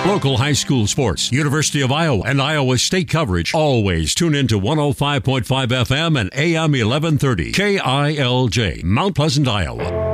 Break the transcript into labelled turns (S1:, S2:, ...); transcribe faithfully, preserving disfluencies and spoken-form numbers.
S1: Local high school sports, University of Iowa, and Iowa State coverage. Always tune in to one oh five point five F M and A M eleven thirty. K I L J, Mount Pleasant, Iowa.